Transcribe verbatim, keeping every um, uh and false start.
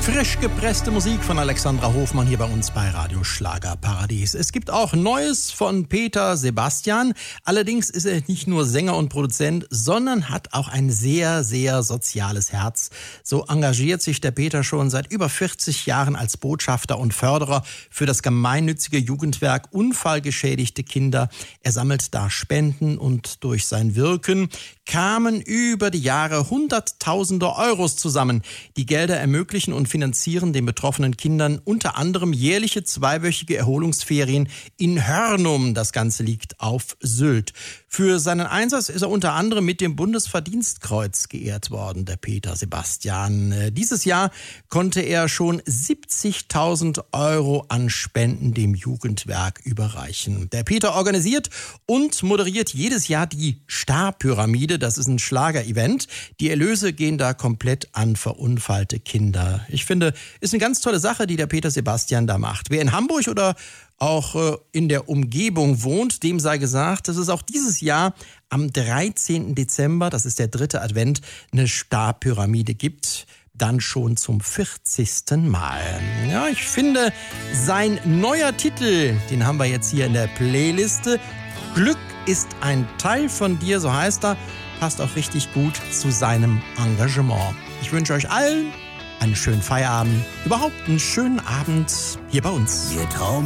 Frisch gepresste Musik von Alexandra Hofmann hier bei uns bei Radio Schlagerparadies. Es gibt auch Neues von Peter Sebastian. Allerdings ist er nicht nur Sänger und Produzent, sondern hat auch ein sehr, sehr soziales Herz. So engagiert sich der Peter schon seit über vierzig Jahren als Botschafter und Förderer für das gemeinnützige Jugendwerk Unfallgeschädigte Kinder. Er sammelt da Spenden und durch sein Wirken kamen über die Jahre Hunderttausende Euros zusammen. Die Gelder ermöglichen und finanzieren den betroffenen Kindern unter anderem jährliche zweiwöchige Erholungsferien in Hörnum. Das Ganze liegt auf Sylt. Für seinen Einsatz ist er unter anderem mit dem Bundesverdienstkreuz geehrt worden, der Peter Sebastian. Dieses Jahr konnte er schon siebzigtausend Euro an Spenden dem Jugendwerk überreichen. Der Peter organisiert und moderiert jedes Jahr die Star-Pyramide. Das ist ein Schlager-Event. Die Erlöse gehen da komplett an verunfallte Kinder. Ich finde, ist eine ganz tolle Sache, die der Peter Sebastian da macht. Wer in Hamburg oder auch äh, in der Umgebung wohnt, dem sei gesagt, dass es auch dieses Jahr am dreizehnten Dezember, das ist der dritte Advent, eine Star-Pyramide gibt. Dann schon zum vierzigsten Mal. Ja, ich finde, sein neuer Titel, den haben wir jetzt hier in der Playliste. Glück ist ein Teil von dir, so heißt er. Passt auch richtig gut zu seinem Engagement. Ich wünsche euch allen einen schönen Feierabend, überhaupt einen schönen Abend hier bei uns. Wir trauen